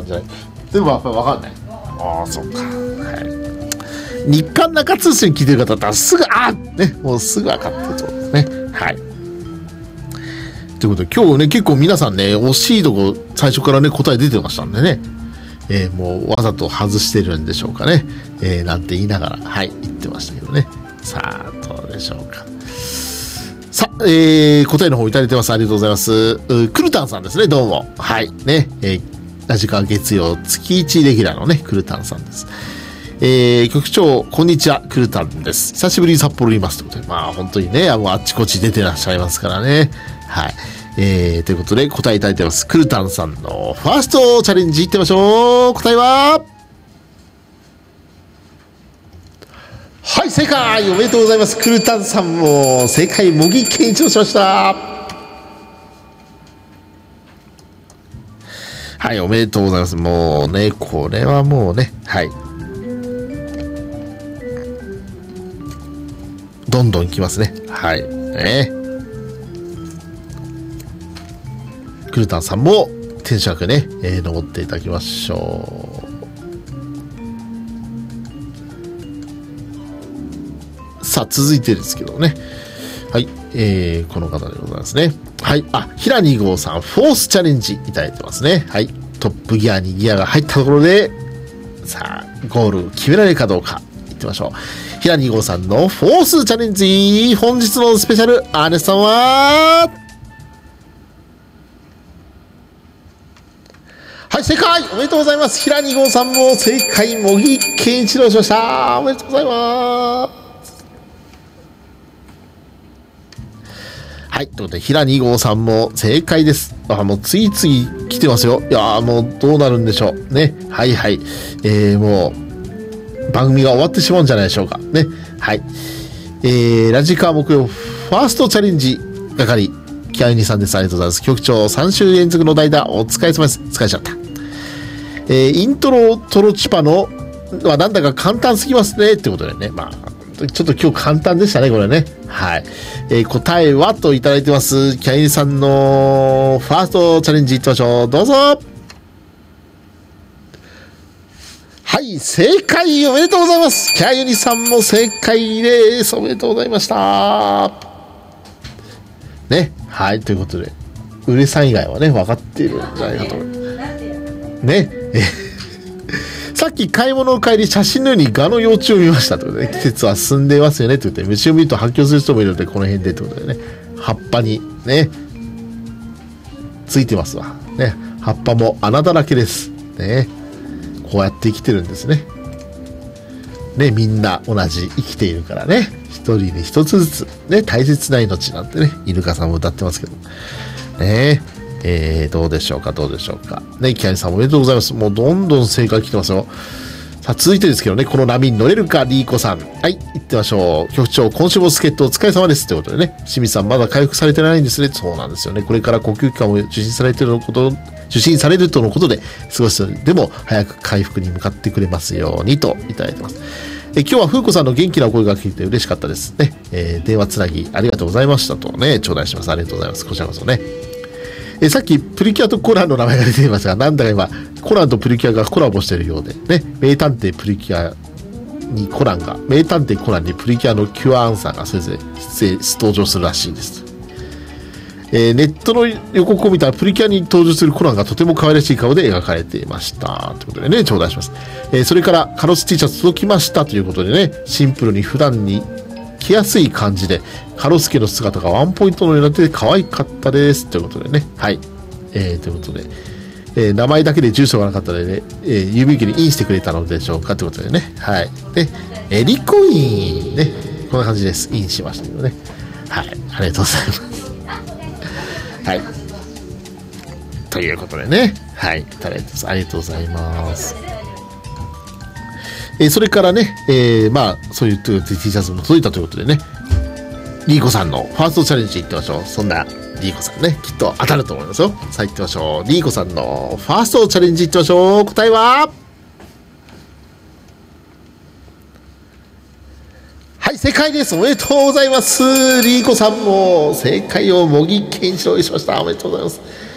じゃない。でもやっぱり分かんない。ああ、そうか。はい。日刊中通信聞いてる方だったらすぐ、ね、もうすぐ分かってるそうですね。はい。ということで、今日ね、結構皆さんね、惜しいとこ最初からね、答え出てましたんでね。もうわざと外してるんでしょうかね。なんて言いながら、はい、言ってましたけどね。さあ、どうでしょうか。さあ、答えの方いただいてます。ありがとうございます。クルタンさんですね、どうも。はい、ね、ラジカ月曜月1レギュラーのね、クルタンさんです。局長、こんにちは、クルタンです。久しぶりに札幌にいます。ということで、まあ、本当にね、もうあっちこっち出てらっしゃいますからね。はい。ということで、答えいただいてます。クルタンさんのファーストチャレンジいってみましょう。答えは、はい、正解おめでとうございます。クルタンさんも正解、茂木健一郎しました。はい、おめでとうございます。もうね、これはもうね、はい。どんどんいきますね。はい。ね。クルタンさんも天守閣ね、登っていただきましょう。さあ、続いてですけどね。はい。この方でございますね。はい。平2号さん、フォースチャレンジいただいてますね。はい。トップギアにギアが入ったところで、さあ、ゴール決められるかどうか、いってみましょう。平2号さんのフォースチャレンジ。本日のスペシャルアーネスさんは、はい、正解おめでとうございます。平2号さんも正解、茂木健一郎しました。おめでとうございます。はい、ということで、平2号さんも正解です。もう次々来てますよ。いやー、もうどうなるんでしょう。ね。はいはい。もう、番組が終わってしまうんじゃないでしょうか。ね。はい。ラジカー木曜ファーストチャレンジ係、キャイニさんです。ありがとうございます。局長、3週連続の代打、お疲れ様です。疲れちゃった。イントロトロチパのはなんだか簡単すぎますね。ってことでね。まあ、ちょっと今日簡単でしたね、これね。はい。答えはといただいてます。キャイニさんのファーストチャレンジいってみましょう。どうぞ。はい、正解おめでとうございます。キャイニさんも正解です。おめでとうございました。ね。はい、ということで、ウレさん以外はね、分かっているんじゃないかと思います。ね。さっき買い物を帰り写真のように蛾の幼虫を見ましたということで、季節は進んでいますよねということで、虫を見ると発狂する人もいるので、この辺でということでね、葉っぱにね、ついてますわ。ね。葉っぱも穴だらけです。ね。こうやって生きてるんですね。ね、みんな同じ生きているからね。一人に一つずつ、ね、大切な命なんてね、イルカさんも歌ってますけど。ね。どうでしょうか、どうでしょうか。ね、キャイさんおめでとうございます。もうどんどん正解来てますよ。さあ、続いてですけどね、この波に乗れるか、リーコさん。はい、行ってみましょう。局長、今週も助っ人お疲れ様です。ということでね、清水さんまだ回復されてないんですね。そうなんですよね。これから呼吸器官を受診されるとのことで、少しでも早く回復に向かってくれますようにといただいてます。今日は風子さんの元気な声が聞いて嬉しかったですね。電話つなぎありがとうございましたとね、頂戴します。ありがとうございます。こちらこそね。さっきプリキュアとコナンの名前が出ていますが、なんだか今コナンとプリキュアがコラボしているようでね、名探偵プリキュアにコナンが、名探偵コナンにプリキュアのキュアアンサーがそれぞれ登場するらしいです。ネットの予告を見たらプリキュアに登場するコナンがとても可愛らしい顔で描かれていましたということでね、頂戴します。それからカロス T シャツ届きましたということでね、シンプルに普段に着やすい感じで、カロスケの姿がワンポイントのようになって可愛かったですということでね、はい、ということで、名前だけで住所がなかったのでね、郵便局にインしてくれたのでしょうかということでね、はい、で、リコインね、こんな感じです。インしましたけどね、はい、ありがとうございます。はい、ということでね、はい、いただいてます。ありがとうございます。それからね、まあそういう T シャツも届いたということでね、リーコさんのファーストチャレンジいってみましょう。そんなリーコさんね、きっと当たると思いますよ。さあ行ってみましょう。リーコさんのファーストチャレンジいってみましょう。答えは、はい、正解です。おめでとうございます。リーコさんも正解を茂木健一郎にしました。おめでとうございます。